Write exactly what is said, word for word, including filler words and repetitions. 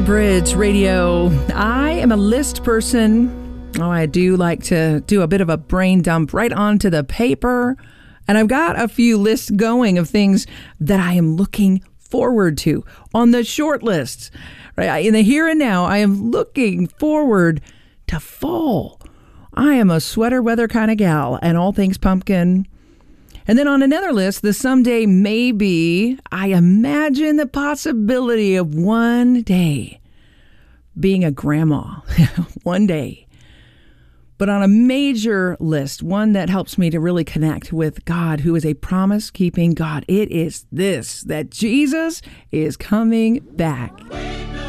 Bridge Radio. I am a list person. Oh, I do like to do a bit of a brain dump right onto the paper. And I've got a few lists going of things that I am looking forward to on the short list. Right? In the here and now, I am looking forward to fall. I am a sweater weather kind of gal and all things pumpkin. And then on another list, the someday maybe, I imagine the possibility of one day being a grandma. One day. But on a major list, one that helps me to really connect with God, who is a promise-keeping God, it is this, that Jesus is coming back.